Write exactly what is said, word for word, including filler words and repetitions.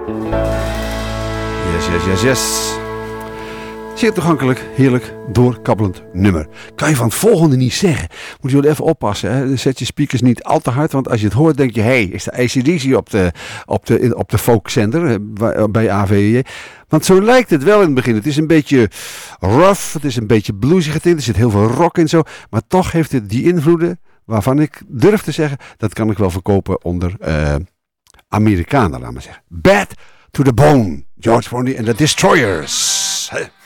Yes, yes, yes, yes. Zeer toegankelijk, heerlijk, doorkabbelend nummer. Kan je van het volgende niet zeggen. Moet je wel even oppassen. Hè? Zet je speakers niet al te hard. Want als je het hoort denk je... Hé, hey, is de A C D C op de, op de, op de folkzender bij A V J? Want zo lijkt het wel in het begin. Het is een beetje rough. Het is een beetje bluesy getint. Er zit heel veel rock in zo. Maar toch heeft het die invloeden... waarvan ik durf te zeggen... dat kan ik wel verkopen onder uh, Amerikanen, laat maar zeggen. Bad to the Bone. George Forney en de Destroyers. Huh.